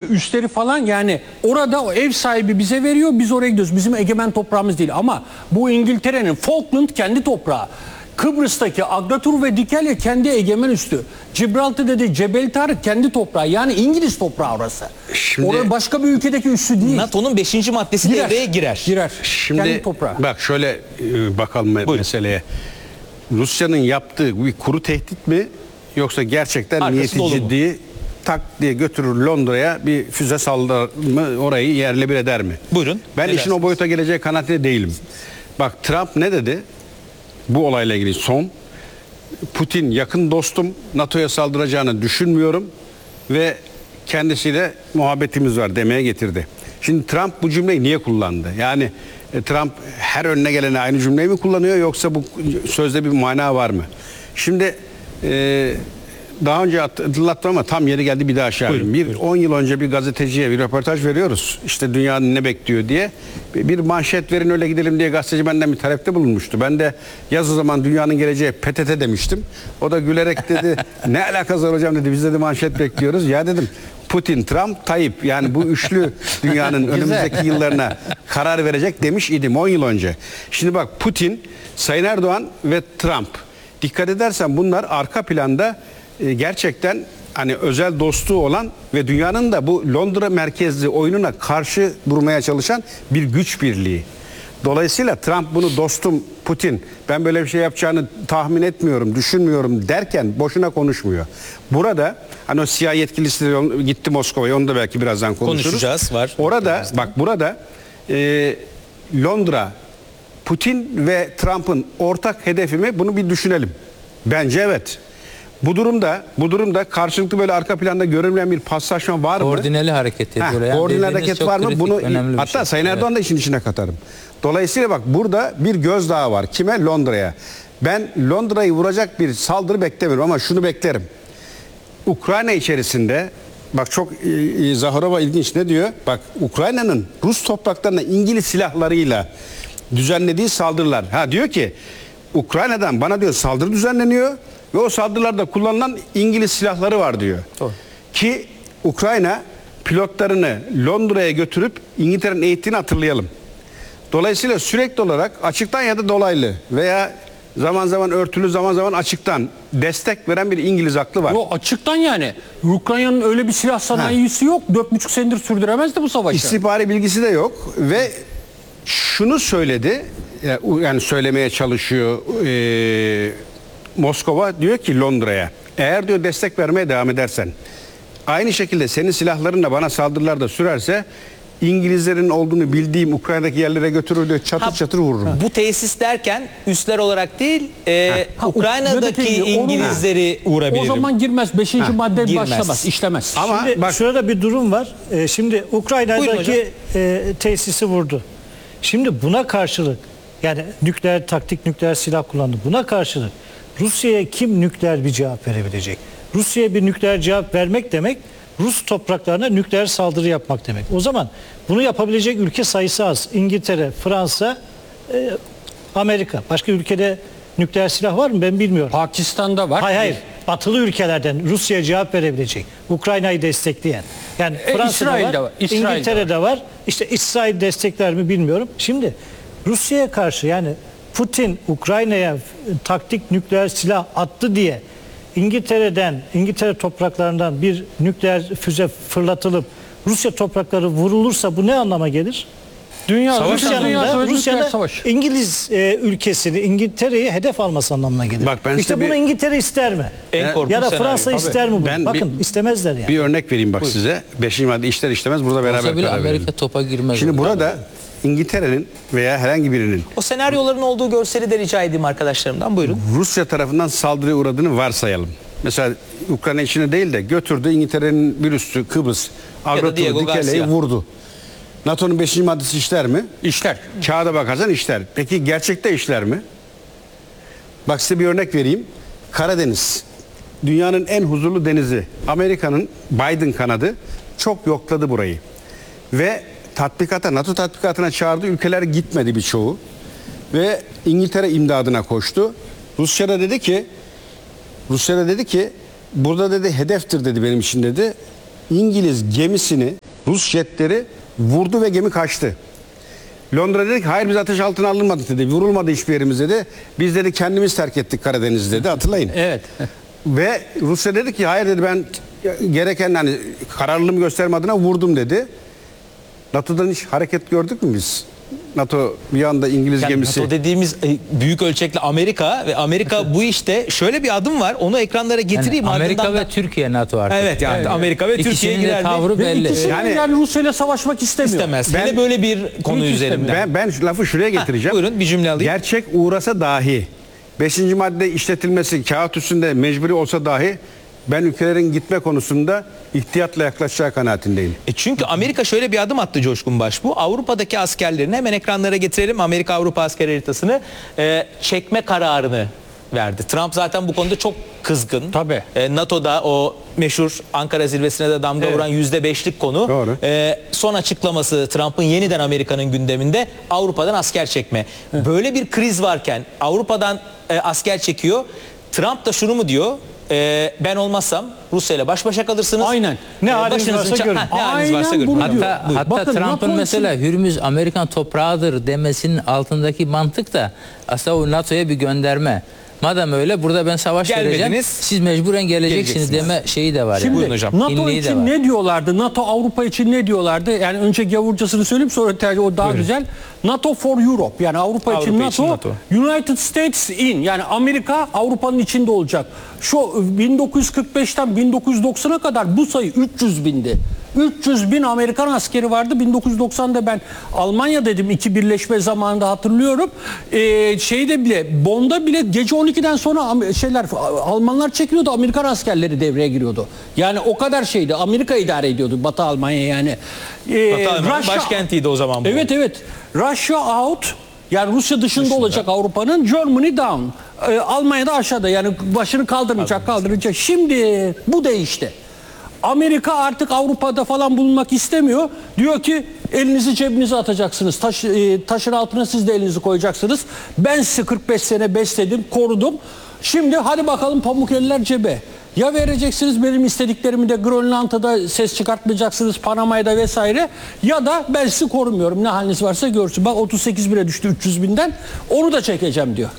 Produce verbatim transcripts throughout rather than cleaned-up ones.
üsleri falan, yani orada o ev sahibi bize veriyor, biz oraya gidiyoruz. Bizim egemen toprağımız değil ama bu İngiltere'nin Falkland kendi toprağı. Kıbrıs'taki Agatur ve Dikeli kendi egemen üstü. Gibraltar'da Cebel Tarık kendi toprağı. Yani İngiliz toprağı orası. Şimdi, orası başka bir ülkedeki üssü değil. NATO'nun beşinci maddesi girer, devreye girer. Girer. Şimdi kendi toprağı. bak şöyle e, bakalım Buyurun. meseleye. Rusya'nın yaptığı bir kuru tehdit mi, yoksa gerçekten Arkası niyeti dolu mu? ciddi, tak diye götürür Londra'ya bir füze saldırır mı, orayı yerle bir eder mi? Buyurun. Ben Ne işin dersiniz? o boyuta geleceği kanaatinde değilim. Bak Trump ne dedi? Bu olayla ilgili son. Putin yakın dostum, NATO'ya saldıracağını düşünmüyorum ve kendisiyle muhabbetimiz var demeye getirdi. Şimdi Trump bu cümleyi niye kullandı? Yani e, Trump her önüne gelene aynı cümleyi mi kullanıyor, yoksa bu sözde bir mana var mı? Şimdi e, daha önce hatırlattım ama tam yeri geldi bir daha aşağı. Buyurun, bir buyurun. on yıl önce bir gazeteciye bir röportaj veriyoruz. İşte dünyanın ne bekliyor diye. Bir manşet verin öyle gidelim diye gazeteci benden bir talepte bulunmuştu. Ben de yaz o zaman dünyanın geleceği P T T demiştim. O da gülerek dedi ne alakası var hocam dedi, biz dedi manşet bekliyoruz. Ya dedim Putin, Trump, Tayyip, yani bu üçlü dünyanın önümüzdeki yıllarına karar verecek demiş idim on yıl önce. Şimdi bak Putin, Sayın Erdoğan ve Trump. Dikkat edersen bunlar arka planda e, gerçekten hani özel dostluğu olan ve dünyanın da bu Londra merkezli oyununa karşı durmaya çalışan bir güç birliği. Dolayısıyla Trump bunu dostum Putin, ben böyle bir şey yapacağını tahmin etmiyorum, düşünmüyorum derken boşuna konuşmuyor. Burada hani o siyah yetkilisi de gitti Moskova'ya, onu da belki birazdan konuşuruz. Konuşacağız, var. Orada bak burada e, Londra, Putin ve Trump'ın ortak hedefi mi, bunu bir düşünelim. Bence evet. Bu durumda bu durumda karşılıklı böyle arka planda görünmeyen bir paslaşma var mı? Koordineli hareket ediyor. Heh, Yani koordineli dediğiniz hareket çok var mı? kritik, Bunu önemli bir hatta şey. Sayın Erdoğan da işin içine katarım. Dolayısıyla bak burada bir gözdağı var. Kime? Londra'ya. Ben Londra'yı vuracak bir saldırı beklemiyorum ama şunu beklerim. Ukrayna içerisinde bak çok e, Zaharova ilginç ne diyor? Bak Ukrayna'nın Rus topraklarına İngiliz silahlarıyla düzenlediği saldırılar. Ha diyor ki Ukrayna'dan bana diyor saldırı düzenleniyor ve o saldırılarda kullanılan İngiliz silahları var diyor. Doğru. Ki Ukrayna pilotlarını Londra'ya götürüp İngiltere'nin eğittiğini hatırlayalım. Dolayısıyla sürekli olarak açıktan ya da dolaylı veya zaman zaman örtülü, zaman zaman açıktan destek veren bir İngiliz aklı var. O açıktan yani. Ukrayna'nın öyle bir silah sanayisi ha. yok. Dört buçuk senedir sürdüremezdi bu savaşı. İstihbari bilgisi de yok ve şunu söyledi, yani söylemeye çalışıyor e, Moskova, diyor ki Londra'ya, eğer diyor destek vermeye devam edersen, aynı şekilde senin silahlarınla bana saldırılar da sürerse İngilizlerin olduğunu bildiğim Ukrayna'daki yerlere götürür diyor, çatır ha, çatır vururum. Bu tesis derken üsler olarak değil, e, ha, Ukrayna'daki İngilizleri uğrabilirim. O zaman girmez. Beşinci madde girmez. başlamaz, işlemez. Ama şimdi bak, şurada bir durum var. Ee, şimdi Ukrayna'daki e, tesisi vurdu. Şimdi buna karşılık, yani nükleer taktik nükleer silah kullandı. Buna karşılık Rusya'ya kim nükleer bir cevap verebilecek? Rusya'ya bir nükleer cevap vermek demek, Rus topraklarına nükleer saldırı yapmak demek. O zaman bunu yapabilecek ülke sayısı az. İngiltere, Fransa, e, Amerika. Başka ülkede nükleer silah var mı? Ben bilmiyorum. Pakistan'da var. Hayır hayır. Batılı ülkelerden Rusya'ya cevap verebilecek. Ukrayna'yı destekleyen. Yani E, Fransa'da İsrail'de var, var, İsrail'de İngiltere'de var. var. İşte İsrail destekler mi bilmiyorum. Şimdi Rusya'ya karşı, yani Putin Ukrayna'ya taktik nükleer silah attı diye İngiltere'den, İngiltere topraklarından bir nükleer füze fırlatılıp Rusya toprakları vurulursa bu ne anlama gelir? Dünya Savaş Rusya'nın yanında Rusya'da savaş. İngiliz e, ülkesini, İngiltere'yi hedef alması anlamına gelir. Bak ben işte bunu bir, İngiltere ister mi? En korkunç Ya da senaryo. Fransa ister mi bunu? Ben Bakın bir, istemezler yani. Bir örnek vereyim bak Buyur. size. Beşinci madde işler işlemez burada beraber Olsa bile karar Amerika verelim. topa girmez. Şimdi burada İngiltere'nin veya herhangi birinin O senaryoların olduğu görseli de rica edeyim arkadaşlarımdan. Buyurun. Rusya tarafından saldırıya uğradığını varsayalım. Mesela Ukrayna içine değil de götürdü İngiltere'nin bir üssü Kıbrıs, Agatur, Dikele'yi vurdu. NATO'nun beşinci maddesi işler mi? İşler. Kağıda bakarsan işler. Peki gerçekte işler mi? Bak size bir örnek vereyim. Karadeniz, dünyanın en huzurlu denizi. Amerika'nın Biden kanadı çok yokladı burayı. Ve tatbikata, NATO tatbikatına çağırdığı ülkeler gitmedi birçoğu. Ve İngiltere imdadına koştu. Rusya da dedi ki Rusya da dedi ki burada dedi hedeftir dedi benim için dedi. İngiliz gemisini Rus jetleri vurdu ve gemi kaçtı. Londra dedi ki hayır biz ateş altına alınmadık dedi. Vurulmadı hiçbir yerimiz dedi. Biz dedi kendimiz terk ettik Karadeniz'i dedi. Hatırlayın. Evet. Ve Rusya dedi ki hayır dedi ben gereken hani kararlılığımı gösterme adına vurdum dedi. NATO'dan hiç hareket gördük mü biz? NATO bir anda İngiliz Yani gemisi. NATO dediğimiz e, büyük ölçekli Amerika ve Amerika bu işte şöyle bir adım var. Onu ekranlara getireyim. Yani Amerika ardından ve da- Türkiye NATO artık. Evet yani Amerika ve Türkiye İkisinin de girer mi? tavrı Ve belli. ikisi de Yani- yani, Rusya ile savaşmak istemiyor. İstemez. Ben- Hele böyle bir konu Hiç üzerinden. Ben, ben şu lafı şuraya getireceğim. buyurun, bir cümle alayım. Gerçek uğrasa dahi beşinci madde işletilmesi kağıt üstünde mecburi olsa dahi ben ülkelerin gitme konusunda ihtiyatla yaklaşacağı kanaatindeyim. E çünkü Amerika şöyle bir adım attı Coşkun Başbuğ. Avrupa'daki askerlerini hemen ekranlara getirelim. Amerika-Avrupa asker haritasını e, çekme kararını verdi. Trump zaten bu konuda çok kızgın. Tabii. E, NATO'da o meşhur Ankara zirvesine de damga Evet. vuran yüzde beşlik konu. Doğru. E, son açıklaması Trump'ın yeniden Amerika'nın gündeminde Avrupa'dan asker çekme. Böyle bir kriz varken Avrupa'dan e, asker çekiyor. Trump da şunu mu diyor? E, ben olmazsam Rusya ile baş başa kalırsınız. Aynen. Ne E, haliniz başınızın varsa ça- görün. Ha, ne haliniz Aynen varsa görün. bunu Hatta- diyor. Hatta, hatta Bakın, Trump'ın NATO için- mesela Hürmüz Amerikan toprağıdır demesinin altındaki mantık da aslında o NATO'ya bir gönderme. Madem öyle burada ben savaş Gelmediniz, vereceğim. Siz mecburen geleceksiniz, geleceksiniz. deme şeyi de var. Şimdi Buyurun hocam. NATO İnliği de için var. ne diyorlardı? NATO Avrupa için ne diyorlardı? Yani önce gavurcasını söyleyeyim sonra tercih o daha güzel. NATO for Europe yani Avrupa, için, Avrupa NATO, için NATO. United States in yani Amerika Avrupa'nın içinde olacak. Şu bin dokuz yüz kırk beşten bin dokuz yüz doksana kadar bu sayı üç yüz bindi. üç yüz bin Amerikan askeri vardı. bin dokuz yüz doksanda ben Almanya dedim iki birleşme zamanında hatırlıyorum. Ee, şeyde bile Bonn'da bile gece on ikiden sonra Am- şeyler Almanlar çekiliyordu. Amerikan askerleri devreye giriyordu. Yani o kadar şeydi. Amerika idare ediyordu Batı Almanya yani. Ee, Batı Almanya'nın Russia- başkentiydi o zaman bu. Evet evet. Russia out yani Rusya dışında, olacak Avrupa'nın. Germany down. Ee, Almanya'da aşağıda yani başını kaldırmayacak kaldıracak. Şimdi bu değişti. Amerika artık Avrupa'da falan bulunmak istemiyor. Diyor ki elinizi cebinize atacaksınız. Taş, e, taşın altına siz de elinizi koyacaksınız. Ben sizi kırk beş sene besledim, korudum. Şimdi hadi bakalım pamuk eller cebe. Ya vereceksiniz benim istediklerimi de Grönland'da ses çıkartmayacaksınız, Panama'da vesaire. Ya da ben sizi korumuyorum. Ne haliniz varsa görsün. Bak otuz sekiz bine düştü üç yüz binden. Onu da çekeceğim diyor.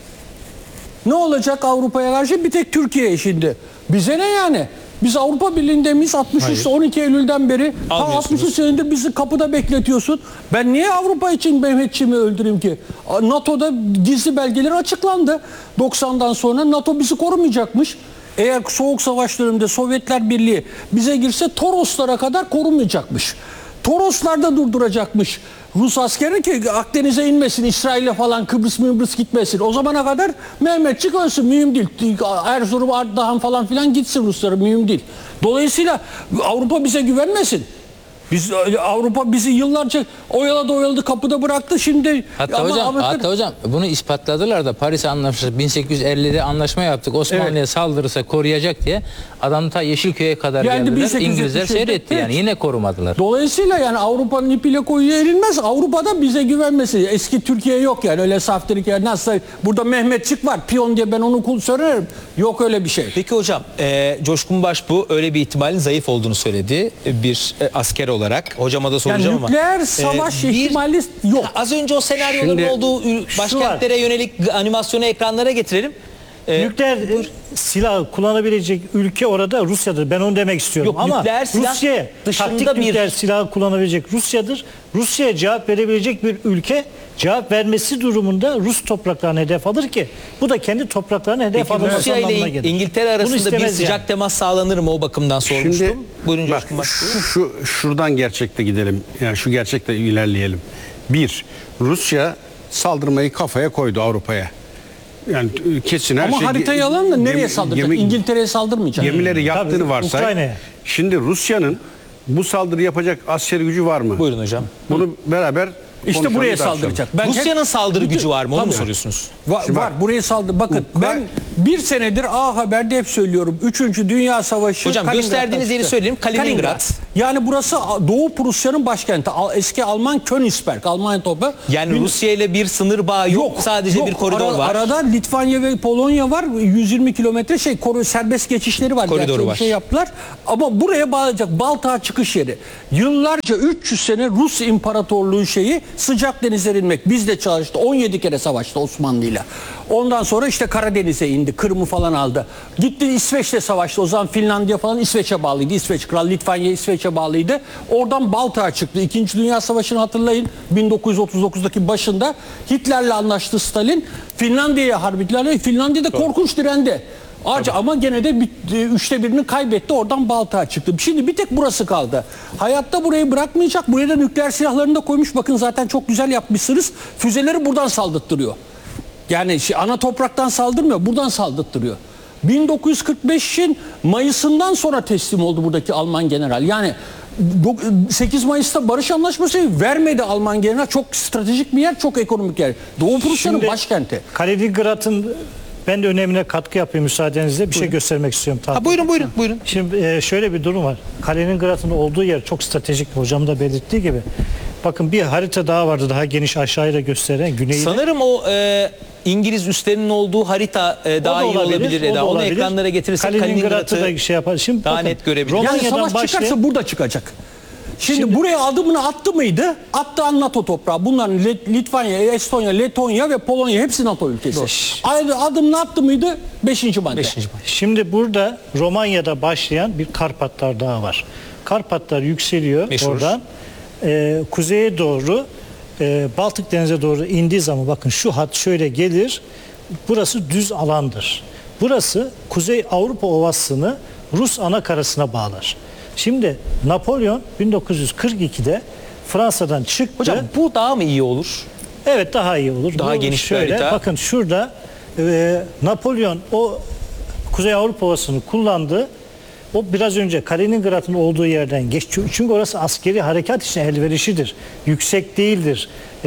Ne olacak Avrupa'ya karşı? Bir tek Türkiye şimdi. Bize ne yani? Biz Avrupa Birliği'nde miyiz? altmış üç on iki Eylül'den beri ta Almıyorsunuz. altmış üç senedir bizi kapıda bekletiyorsun. Ben niye Avrupa için Mehmetçiğimi öldüreyim ki? NATO'da gizli belgeleri açıklandı. doksandan sonra NATO bizi korumayacakmış. Eğer Soğuk Savaş döneminde Sovyetler Birliği bize girse Toroslara kadar korumayacakmış. Toroslarda durduracakmış Rus askeri ki Akdeniz'e inmesin, İsrail'e falan Kıbrıs Mıbrıs gitmesin. O zamana kadar Mehmetçik ölsün, mühim değil. Erzurum, Ardahan falan filan gitsin Ruslara, mühim değil. Dolayısıyla Avrupa bize güvenmesin. Biz Avrupa bizi yıllarca oyaladı oyaladı kapıda bıraktı şimdi. Hatta ama hocam, Amerika- hatta hocam bunu ispatladılar da Paris Anlaşması bin sekiz yüz ellide anlaşma yaptık. Osmanlı'ya Evet. saldırırsa koruyacak diye adam ta Yeşilköy'e kadar Yani geldiler. bin sekiz yüz İngilizler yetmiş yedi seyretti yani evet. yine korumadılar. Dolayısıyla yani Avrupa'nın ipiyle koyuya erilmez. Avrupa'da bize güvenmesi. Eski Türkiye yok yani öyle saftirik yani nasıl burada Mehmetçik var piyon diye ben onu kul söylerim. Yok öyle bir şey. Peki hocam, e, Coşkun Başbuğ öyle bir ihtimalin zayıf olduğunu söyledi e, bir e, asker olarak. Hocama da soracağım Yani ama. nükleer savaş E, bir- ihtimali yok. Az önce o senaryoların Şimdi- olduğu ül- başkentlere yönelik animasyonu ekranlara getirelim. E, Nükleer silah kullanabilecek ülke orada Rusya'dır. Ben onu demek istiyorum. Yok, Ama nükleer silah Rusya dışında taktik bir- nükleer silah kullanabilecek Rusya'dır. Rusya'ya cevap verebilecek bir ülke cevap vermesi durumunda Rus topraklarını hedef alır ki bu da kendi topraklarını hedef Peki alması Rusya anlamına ile gelir. İngiltere Bunu arasında bir istemez sıcak yani. temas sağlanır mı o bakımdan sormuştum. Şimdi Buyurun bak, Coşkun Başbuğ. şu, şu şuradan gerçekte gidelim. Yani şu gerçekte ilerleyelim. Bir, Rusya saldırmayı kafaya koydu Avrupa'ya. Yani kesin her Ama şey. haritayı alalım da nereye gemi- saldıracak? gemi- İngiltere'ye saldırmayacak. Gemileri yaktığını Tabii, varsay. Ukrayna'ya. Şimdi Rusya'nın bu saldırı yapacak askeri gücü var mı? Buyurun hocam. Bunu beraber İşte konuşalım, buraya tartışalım. saldıracak. Ben hep- Rusya'nın saldırı Bütün- gücü var mı? Onu mu Tabii. soruyorsunuz? Var, Şimdi var. bak, Buraya saldır. Bakın Ukra- ben Bir senedir A Haber'de hep söylüyorum. Üçüncü Dünya Savaşı. Hocam Kaliningrad'da gösterdiğiniz yeri çıktı. söyleyeyim. Kaliningrad. Yani burası Doğu Prusya'nın başkenti. Al- Eski Alman Königsberg, Almanya topu. Yani Bin- Rusya ile bir sınır bağı yok. Sadece yok. bir koridor Ara- var. Arada Litvanya ve Polonya var. yüz yirmi kilometre şey koru serbest geçişleri var. Koridoru Gerçi bir var. şey yaptılar. Ama buraya bağlayacak Baltık'a çıkış yeri. Yıllarca üç yüz sene Rus İmparatorluğu şeyi sıcak denizlere inmek. Biz de çalıştı. on yedi kere savaştı Osmanlı'yla. Ondan sonra işte Karadeniz'e indi. Kırım'ı falan aldı. Gitti İsveç'te savaştı. O zaman Finlandiya falan İsveç'e bağlıydı. İsveç Kral Litvanya İsveç'e bağlıydı. Oradan Baltık'a çıktı. İkinci Dünya Savaşı'nı hatırlayın. bin dokuz yüz otuz dokuzdaki başında Hitler'le anlaştı Stalin. Finlandiya'ya harbilerle Finlandiya'da korkunç direndi. Acı ama gene de bir, üçte birini kaybetti. Oradan Baltık'a çıktı. Şimdi bir tek burası kaldı. Hayatta burayı bırakmayacak. Buraya da nükleer silahlarını da koymuş. Bakın zaten çok güzel yapmışsınız. Füzeleri buradan saldırttırıyor. Yani şey, ana topraktan saldırmıyor. Buradan saldırttırıyor. bin dokuz yüz kırk beşin Mayıs'ından sonra teslim oldu buradaki Alman general. Yani sekiz Mayıs'ta barış anlaşması vermedi Alman general. Çok stratejik bir yer, çok ekonomik yer. Doğu Prusya'nın Şimdi E, başkenti. Kaliningrad'ın ben de önemine katkı yapayım müsaadenizle. Bir şey göstermek istiyorum. Ha, buyurun buyurun buyurun. Şimdi e, şöyle bir durum var. Kaliningrad'ın olduğu yer çok stratejik. Hocam da belirttiği gibi. Bakın bir harita daha vardı, daha geniş aşağıya da gösteren güneyi. Sanırım o e, İngiliz üslerinin olduğu harita e, daha iyi olabilir. o Eda. da Onu olabilir. ekranlara getirirsek Kaliningrad'ı Kaliningrad'ı da şey yapar. Şimdi daha bakın, net görebiliriz. Yani Romanya'dan savaş başlayan- çıkarsa burada çıkacak. Şimdi, Şimdi- buraya adımını attı mıydı? Attığı NATO toprağı. Bunların Lit- Litvanya, Estonya, Letonya ve Polonya hepsi NATO ülkesi. Ayrı adımını attı mıydı? Beşinci madde. Beşinci madde. Şimdi burada Romanya'da başlayan bir Karpatlar Dağı var. Karpatlar yükseliyor Meşhur. oradan. Ee, kuzeye doğru e, Baltık Denizi'ne doğru indiği zaman bakın şu hat şöyle gelir. Burası düz alandır. Burası Kuzey Avrupa Ovası'nı Rus anakarasına bağlar. Şimdi Napolyon bin dokuz yüz kırk ikide Fransa'dan çıktı. Hocam bu daha mı iyi olur? Evet daha iyi olur. Daha Bu geniş bir şöyle, harita. bakın şurada e, Napolyon o Kuzey Avrupa Ovası'nı kullandı. O biraz önce Kaliningrad'ın olduğu yerden geç. Çünkü orası askeri harekat için elverişlidir. Yüksek değildir. E,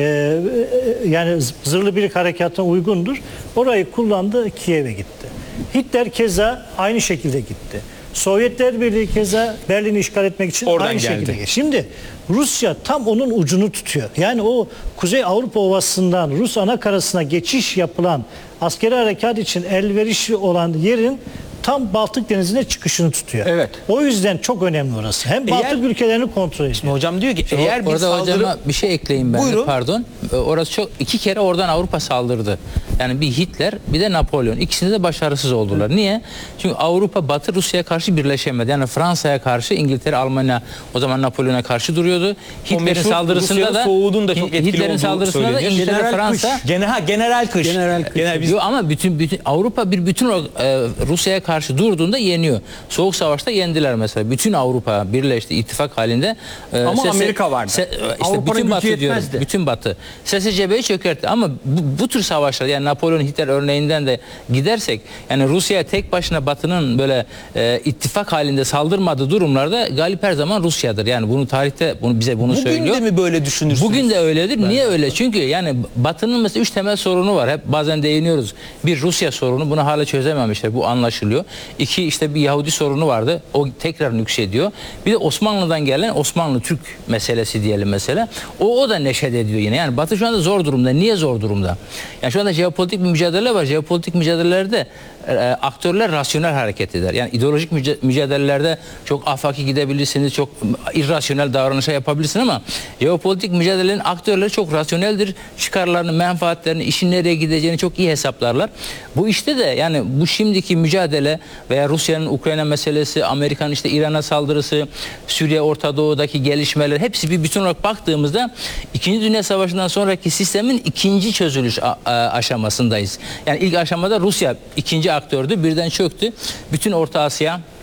e, yani zırhlı birlik harekatına uygundur. Orayı kullandı, Kiev'e gitti. Hitler keza aynı şekilde gitti. Sovyetler Birliği keza Berlin'i işgal etmek için Oradan aynı geldi. şekilde gitti. Şimdi Rusya tam onun ucunu tutuyor. Yani o Kuzey Avrupa Ovası'ndan Rus anakarasına geçiş yapılan askeri harekat için elverişli olan yerin tam Baltık Denizi'ne çıkışını tutuyor. Evet. O yüzden çok önemli orası. Hem Baltık Eğer- ülkelerini kontrol ediyor. Hocam diyor ki eğer bir Orada saldırı... hocama bir şey ekleyeyim ben de, Buyurun. pardon. Ee, Orası çok iki kere oradan Avrupa saldırdı. Yani bir Hitler bir de Napolyon. İkisinde de başarısız oldular. Niye? Çünkü Avrupa Batı Rusya'ya karşı birleşemedi. Yani Fransa'ya karşı İngiltere, Almanya o zaman Napolyon'a karşı duruyordu. Hitler'in meşhur saldırısında Rusya'nın da soğuğunun da çok etkili Hitler'in olduğu saldırısında da söyleniyor. İngiltere, General Fransa Kış. Gene, ha, general kış. General kış. Genel biz Yo, ama bütün bütün Avrupa bir bütün o, e, Rusya'ya karşı durduğunda yeniyor. Soğuk Savaş'ta yendiler mesela. Bütün Avrupa birleşti ittifak halinde. E, Ama sesi- Amerika vardı. se- işte Avrupa'nın bütün gücü Batı diyorum. yetmezdi. Bütün Batı. S S C B'yi çökertti ama bu, bu tür savaşlar yani Napolyon Hitler örneğinden de gidersek yani Rusya'ya tek başına Batı'nın böyle e, ittifak halinde saldırmadığı durumlarda galip her zaman Rusya'dır. Yani bunu tarihte bunu bize bunu bugün söylüyor. de mi böyle düşünürsünüz? Bugün de öyledir. Niye öyle? Çünkü yani Batı'nın mesela üç temel sorunu var. Hep bazen değiniyoruz. Bir Rusya sorunu. Bunu hala çözememişler. Bu anlaşılıyor. İki işte bir Yahudi sorunu vardı. O tekrar nüksediyor. Bir de Osmanlı'dan gelen Osmanlı-Türk meselesi diyelim mesela. O, o da neşet ediyor yine. Yani Batı şu anda zor durumda. Niye zor durumda? Yani şu anda jeopolitik bir mücadele var. Jeopolitik mücadelelerde e, aktörler rasyonel hareket eder. Yani ideolojik müca- mücadelelerde çok afaki gidebilirsiniz. Çok irrasyonel davranışa yapabilirsiniz ama jeopolitik mücadelelerin aktörleri çok rasyoneldir. Çıkarlarını, menfaatlerini, işin nereye gideceğini çok iyi hesaplarlar. Bu işte de yani bu şimdiki mücadele veya Rusya'nın Ukrayna meselesi, Amerika'nın işte İran'a saldırısı, Suriye, Orta Doğu'daki gelişmeler hepsi bir bütün olarak baktığımızda İkinci Dünya Savaşı'ndan sonraki sistemin ikinci çözülüş a- a- aşamasındayız. Yani ilk aşamada Rusya ikinci aktördü, birden çöktü. Bütün Orta Asya,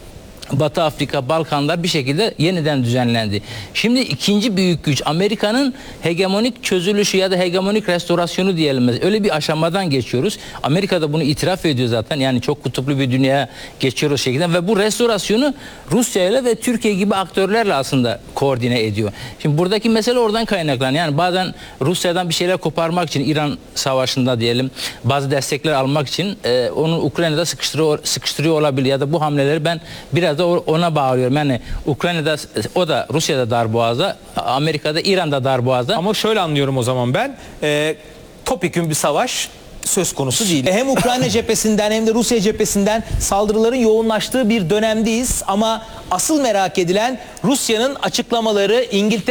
Batı Afrika, Balkanlar bir şekilde yeniden düzenlendi. Şimdi ikinci büyük güç Amerika'nın hegemonik çözülüşü ya da hegemonik restorasyonu diyelim. Öyle bir aşamadan geçiyoruz. Amerika da bunu itiraf ediyor zaten. Yani çok kutuplu bir dünyaya geçiyoruz şekilde ve bu restorasyonu Rusya ile ve Türkiye gibi aktörlerle aslında koordine ediyor. Şimdi buradaki mesele oradan kaynaklanıyor. Yani bazen Rusya'dan bir şeyler koparmak için İran savaşında diyelim bazı destekler almak için e, onu Ukrayna'da sıkıştırıyor, sıkıştırıyor olabilir ya da bu hamleleri ben biraz da ona bağlıyorum. Yani Ukrayna'da o da Rusya'da darboğazda, Amerika'da İran'da darboğazda. Ama şöyle anlıyorum o zaman ben. E, topyekün bir savaş söz konusu değil. Hem Ukrayna cephesinden hem de Rusya cephesinden saldırıların yoğunlaştığı bir dönemdeyiz. Ama asıl merak edilen Rusya'nın açıklamaları, İngiltere